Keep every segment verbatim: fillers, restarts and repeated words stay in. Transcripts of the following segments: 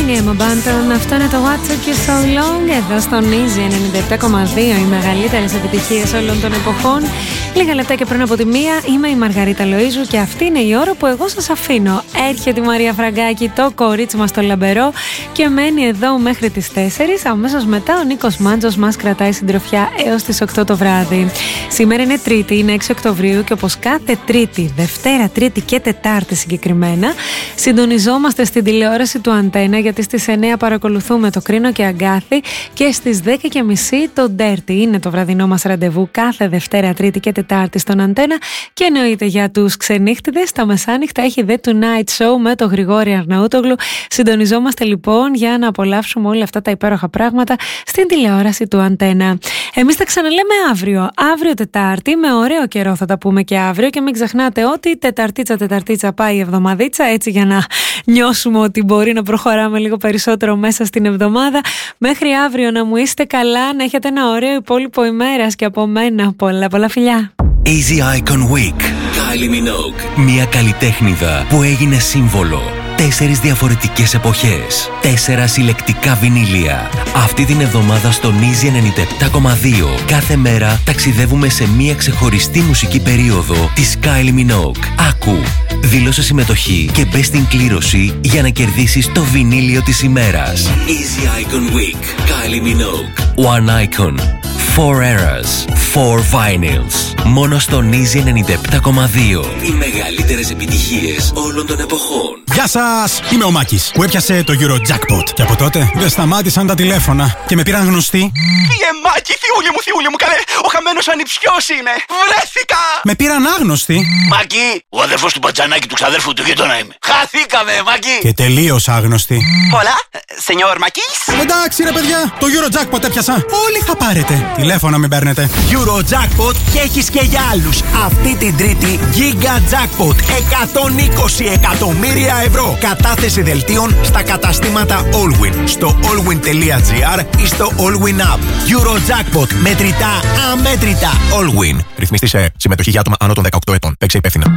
η Emma Bunton. Αυτό είναι το What Took You So Long εδώ στον Easy ενενήντα επτά κόμμα δύο, οι μεγαλύτερες επιτυχίες όλων των εποχών. Λίγα λεπτά και πριν από τη μία, είμαι η Μαργαρίτα Λοΐζου και αυτή είναι η ώρα που εγώ σας αφήνω. Έρχεται η Μαρία Φραγκάκη, το κορίτσι μας το λαμπερό, και μένει εδώ μέχρι τις τέσσερις. Αμέσως μετά ο Νίκος Μάντζος μας κρατάει συντροφιά έως τις οκτώ το βράδυ. Σήμερα είναι Τρίτη, είναι έξι Οκτωβρίου και όπως κάθε Τρίτη, Δευτέρα, Τρίτη και Τετάρτη συγκεκριμένα, συντονιζόμαστε στην τηλεόραση του Αντένα, γιατί στις εννιά παρακολουθούμε το Κρίνο και Αγκάθι και στις δέκα και μισή το Ντέρτι. Είναι το βραδινό μας ραντεβού κάθε Δευτέρα, Τρίτη και Τετάρτη στον Αντένα. Και εννοείται για τους ξενύχτιδες, τα μεσάνυχτα έχει The Tonight Show με τον Γρηγόρη Αρναούτογλου. Συντονιζόμαστε λοιπόν για να απολαύσουμε όλα αυτά τα υπέροχα πράγματα στην τηλεόραση του Αντένα. Εμείς τα ξαναλέμε αύριο. Αύριο Τετάρτη, με ωραίο καιρό θα τα πούμε και αύριο. Και μην ξεχνάτε ότι Τεταρτίτσα, Τεταρτίτσα πάει η εβδομαδίτσα, έτσι για να νιώσουμε ότι μπορεί να προχωράμε λίγο περισσότερο μέσα στην εβδομάδα. Μέχρι αύριο να μου είστε καλά, να έχετε ένα ωραίο υπόλοιπο ημέρας και από μένα πολλά πολλά φιλιά. Easy Icon Week. Kylie Minogue. Μια καλλιτέχνηδα που έγινε σύμβολο. Τέσσερις διαφορετικές εποχές. Τέσσερα συλλεκτικά βινίλια. Αυτή την εβδομάδα στον Easy ενενήντα επτά κόμμα δύο. Κάθε μέρα ταξιδεύουμε σε μια ξεχωριστή μουσική περίοδο της Kylie Minogue. Άκου, δήλωσε συμμετοχή και μπες στην κλήρωση για να κερδίσεις το βινίλιο της ημέρας. Easy Icon Week. Kylie Minogue. One Icon. Four eras. Four vinyls. Μόνο στον Easy ενενήντα επτά κόμμα δύο. Οι μεγαλύτερες επιτυχίες όλων των εποχών. Γεια σας! Είμαι ο Μάκης που έπιασε το Eurojackpot. Και από τότε δεν σταμάτησαν τα τηλέφωνα και με πήραν γνωστοί. Φύγε Μάκη, θιούλη μου, θιούλη μου, καλέ! Ο χαμένος ανιψιός είμαι! Βρέθηκα! Με πήραν άγνωστοι. Μάκη, ο αδερφός του Μπατζανάκη του ξαδέρφου του γείτονα είμαι. Χαθήκαμε, Μάκη! Και τελείως άγνωστοι. Hola, señor Μάκης. Εντάξει ρε παιδιά, το Eurojackpot έπιασα. Όλοι θα πάρετε. Τηλέφωνο μην παίρνετε. Eurojackpot και έχεις και για άλλους. Αυτή την Τρίτη Giga Jackpot εκατόν είκοσι εκατομμύρια ευρώ. Κατάθεση δελτίων στα καταστήματα Allwyn, στο allwyn τελεία gr ή στο Allwyn App. Eurojackpot. Μετρητά αμέτρητα. Allwyn. Ρυθμιστή σε συμμετοχή για άτομα άνω των δεκαοκτώ ετών. Παίξε υπεύθυνα.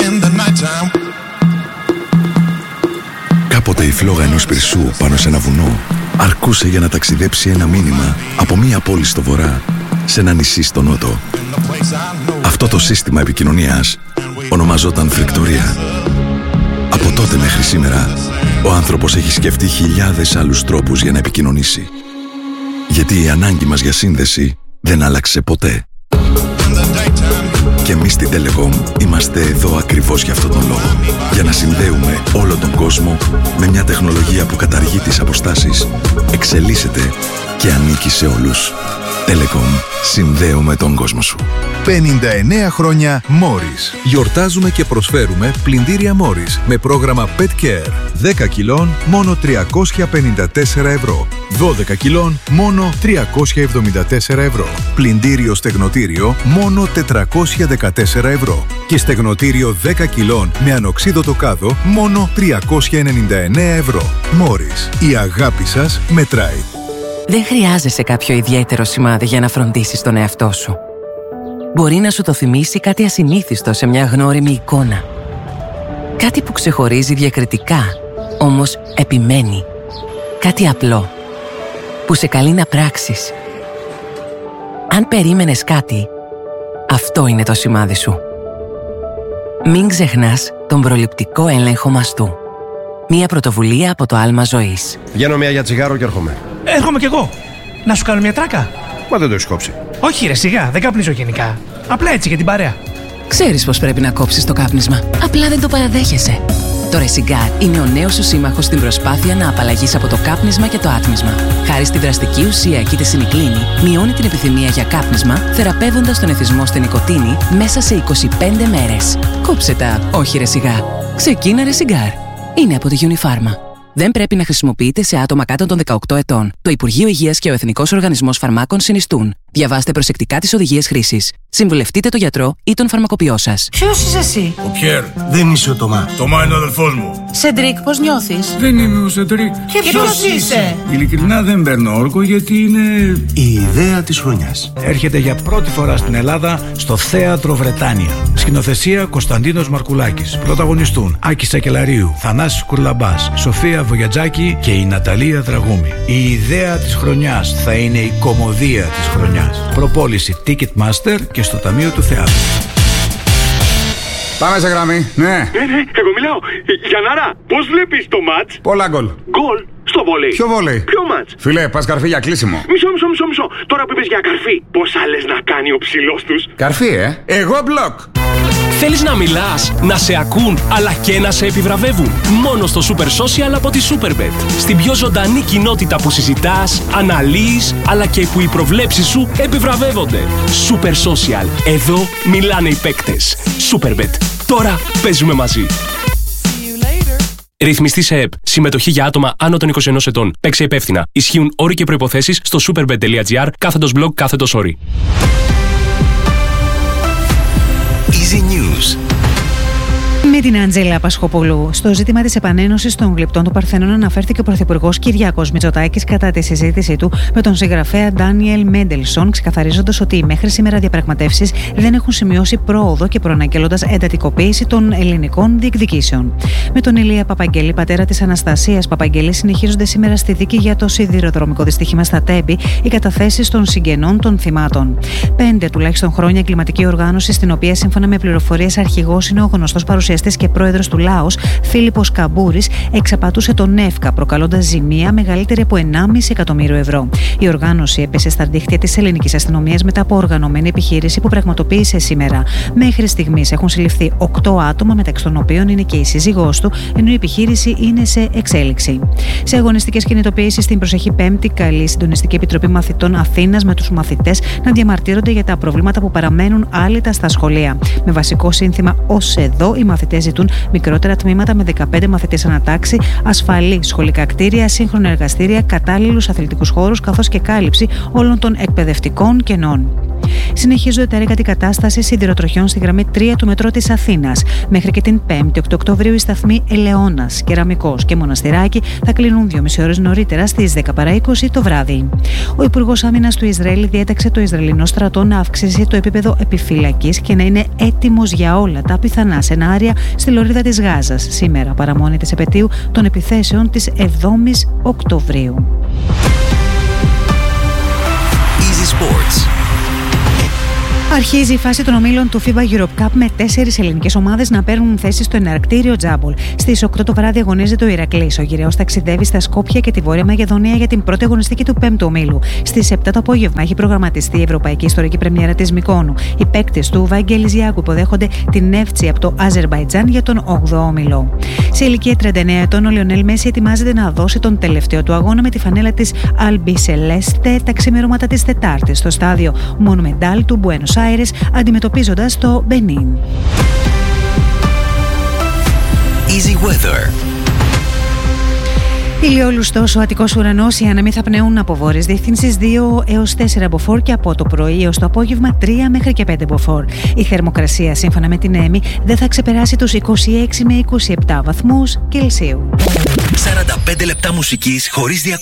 Κάποτε η φλόγα ενός πυρσού πάνω σε ένα βουνό αρκούσε για να ταξιδέψει ένα μήνυμα από μία πόλη στο βορρά σε ένα νησί στο νότο. Αυτό το σύστημα επικοινωνίας ονομαζόταν φρικτορία. Από τότε μέχρι σήμερα, ο άνθρωπος έχει σκεφτεί χιλιάδες άλλους τρόπους για να επικοινωνήσει. Γιατί η ανάγκη μας για σύνδεση δεν άλλαξε ποτέ. Και εμείς στην Telecom είμαστε εδώ ακριβώς για αυτόν τον λόγο. Για να συνδέουμε όλο τον κόσμο με μια τεχνολογία που καταργεί τις αποστάσεις, εξελίσσεται και ανήκει σε όλους. Telecom. Συνδέουμε τον κόσμο σου. πενήντα εννέα χρόνια Morris. Γιορτάζουμε και προσφέρουμε πλυντήρια Morris με πρόγραμμα Pet Care. δέκα κιλών μόνο τριακόσια πενήντα τέσσερα ευρώ. δώδεκα κιλών μόνο τριακόσια εβδομήντα τέσσερα ευρώ. Πλυντήριο στεγνοτήριο μόνο τετρακόσια δεκατέσσερα ευρώ. Και στεγνοτήριο δέκα κιλών με ανοξίδωτο κάδο μόνο τριακόσια ενενήντα εννέα ευρώ. Morris. Η αγάπη σας μετράει. Δεν χρειάζεσαι κάποιο ιδιαίτερο σημάδι για να φροντίσεις τον εαυτό σου. Μπορεί να σου το θυμίσει κάτι ασυνήθιστο σε μια γνώριμη εικόνα. Κάτι που ξεχωρίζει διακριτικά, όμως επιμένει. Κάτι απλό, που σε καλεί να πράξεις. Αν περίμενες κάτι, αυτό είναι το σημάδι σου. Μην ξεχνάς τον προληπτικό έλεγχο μαστού. Μια πρωτοβουλία από το Άλμα Ζωής. Βγαίνω μια για τσιγάρο και έρχομαι. Έρχομαι κι εγώ. Να σου κάνω μια τράκα. Μα δεν το έχεις κόψει. Όχι ρε, σιγά, δεν καπνίζω γενικά. Απλά έτσι για την παρέα. Ξέρεις πως πρέπει να κόψεις το κάπνισμα. Απλά δεν το παραδέχεσαι. Το Ρεσιγκάρ είναι ο νέος σου σύμμαχος στην προσπάθεια να απαλλαγείς από το κάπνισμα και το άτμισμα. Χάρη στη δραστική ουσία εκειτεσινικλίνη, μειώνει την επιθυμία για κάπνισμα, θεραπεύοντας τον εθισμό στην νοικοτήνη μέσα σε είκοσι πέντε μέρες. Κόψε τα, όχι Ρεσιγκάρ. Ξεκίνα Ρεσιγκάρ. Είναι από τη Unifarma. Δεν πρέπει να χρησιμοποιείται σε άτομα κάτω των δεκαοκτώ ετών. Το Υπουργείο Υγείας και ο Εθνικός Οργανισμός Φαρμάκων συνιστούν. Διαβάστε προσεκτικά τις οδηγίες χρήσης. Συμβουλευτείτε τον γιατρό ή τον φαρμακοποιό σας. Ποιος είσαι εσύ? Ο Πιέρ. Δεν είσαι ο Τωμά. Τωμά είναι ο αδελφός μου. Σεντρίκ, πώς νιώθεις? Δεν είμαι ο Σεντρίκ. Και ποιος είσαι? Ειλικρινά δεν παίρνω όρκο γιατί είναι η ιδέα της χρονιάς. Έρχεται για πρώτη φορά στην Ελλάδα στο Θέατρο Βρετάνια. Σκηνοθεσία Κωνσταντίνος Μαρκουλάκης. Πρωταγωνιστούν Άκης Σακελαρίου, Θανάσης Κουρλαμπάς, Σοφία Βογιατζάκη και η Ναταλία Δραγούμη. Η ιδέα της χρονιάς θα είναι η κωμωδία της χρονιάς. Προπόληση Ticketmaster και στο Ταμείο του Θεάτρου. Πάμε σε γραμμή, ναι. Ναι, ναι, εγώ μιλάω. Γιαννάρα, πώς βλέπεις το μάτς? Πολλά γκολ. Γκολ στο βόλεϊ. Ποιο βόλεϊ? Ποιο μάτς? Φιλέ, πας καρφί για κλείσιμο. Μισό, μισό, μισό, μισό. Τώρα που είπες για καρφί, πώς άλλες να κάνει ο ψηλός τους? Καρφί, ε. Εγώ μπλοκ. Θέλεις να μιλάς, να σε ακούν, αλλά και να σε επιβραβεύουν? Μόνο στο Super Social από τη Superbet. Στην πιο ζωντανή κοινότητα που συζητάς, αναλύεις, αλλά και που οι προβλέψεις σου επιβραβεύονται. Super Social. Εδώ μιλάνε οι παίκτες. Superbet. Τώρα παίζουμε μαζί. Ρυθμιστή σε ΕΠ. Συμμετοχή για άτομα άνω των είκοσι ενός ετών. Παίξε υπεύθυνα. Ισχύουν όροι και προϋποθέσεις στο superbet.gr κάθετος blog κάθετος όροι. Easy News. Με την Αντζέλα Πασχοπούλου. Στο ζήτημα της επανένωσης των γλυπτών του Παρθενών αναφέρθηκε ο Πρωθυπουργός Κυριάκος Μητσοτάκης κατά τη συζήτησή του με τον συγγραφέα Ντάνιελ Μέντελσον, ξεκαθαρίζοντας ότι οι μέχρι σήμερα διαπραγματεύσεις δεν έχουν σημειώσει πρόοδο και προαναγγέλλοντας εντατικοποίηση των ελληνικών διεκδικήσεων. Με τον Ηλία Παπαγγέλη, πατέρα της Αναστασίας Παπαγγέλη, συνεχίζονται σήμερα στη δίκη για το σιδηροδρομικό δυστύχημα στα Τέμπη οι καταθέσεις των συγγενών των θυμάτων. Πέντε τουλάχιστον χρόνια εγκληματική οργάνωση, στην οποία σύμφωνα με πληροφορίες αρχηγός είναι ο γνωστός παρουσιαστής και πρόεδρος του Λάος, Φίλιππος Καμπούρης, εξαπατούσε τον ΕΦΚΑ, προκαλώντας ζημία μεγαλύτερη από ενάμιση εκατομμύριο ευρώ. Η οργάνωση έπεσε στα δίχτυα της ελληνικής αστυνομίας μετά από οργανωμένη επιχείρηση που πραγματοποίησε σήμερα. Μέχρι στιγμής έχουν συλληφθεί οκτώ άτομα, μεταξύ των οποίων είναι και η σύζυγός του, ενώ η επιχείρηση είναι σε εξέλιξη. Σε αγωνιστικές κινητοποιήσεις την προσεχή Πέμπτη, καλεί η Συντονιστική Επιτροπή Μαθητών Αθήνας με τους μαθητές να διαμαρτύρονται για τα προβλήματα που παραμένουν άλυτα στα σχολεία. Με βασικό σύνθημα «Ως εδώ», οι μαθητές ζητούν μικρότερα τμήματα με δεκαπέντε μαθητές ανατάξει, ασφαλή σχολικά κτίρια, σύγχρονα εργαστήρια, κατάλληλους αθλητικούς χώρους καθώς και κάλυψη όλων των εκπαιδευτικών κενών. Συνεχίζονται τα έργα αντικατάστασης σιδηροτροχιών στη γραμμή τρία του μετρό της Αθήνας. Μέχρι και την Πέμπτη, οκτώ Οκτωβρίου, οι σταθμοί Ελαιώνας, Κεραμικός και Μοναστηράκι θα κλείνουν δύο και μισή ώρες νωρίτερα στις δέκα παρά είκοσι το βράδυ. Ο Υπουργός Άμυνας του Ισραήλ διέταξε το Ισραηλινό στρατό να αυξήσει το επίπεδο επιφυλακής και να είναι έτοιμος για όλα τα πιθανά σενάρια στη λωρίδα της Γάζας, σήμερα παραμονή της επετείου των επιθέσεων της εβδόμης Οκτωβρίου. Easy Sports. Αρχίζει η φάση των ομίλων του FIBA Europe Cup με τέσσερις ελληνικές ομάδες να παίρνουν θέση στο εναρκτήριο Τζάμπολ. Στις οκτώ το βράδυ αγωνίζεται ο Ηρακλής. Ο Γυραιός ταξιδεύει στα Σκόπια και τη Βόρεια Μακεδονία για την πρώτη αγωνιστική του πέμπτου ομίλου. Στις επτά το απόγευμα έχει προγραμματιστεί η Ευρωπαϊκή Ιστορική Πρεμιέρα της Μυκόνου. Οι παίκτες του Βαγγέλης Γιάκου υποδέχονται την Εύτσι από το Αζερμπαϊτζάν για τον όγδοο όμιλο. Σε ηλικία τριάντα εννέα ετών, ο Λιονέλ Μέση ετοιμάζεται να δώσει τον τελευταίο του αγώνα με τη φανέλα της Αλμπισελέστε τα ξημερώματα της Τετάρτης στο στάδιο Μονουμεντάλ του Μπουένος Άιρες, αντιμετωπίζοντας το Μπενίν. Easy Weather. Ηλιόλουστος ο Αττικός ουρανός, οι άνεμοι θα πνέουν από βόρειες διευθύνσεις δύο έως τέσσερα μποφόρ και από το πρωί έως το απόγευμα τρία μέχρι και πέντε μποφόρ. Η θερμοκρασία, σύμφωνα με την ΕΜΗ, δεν θα ξεπεράσει τους είκοσι έξι με είκοσι επτά βαθμούς Κελσίου. σαράντα πέντε λεπτά μουσικής χωρίς διακοπές.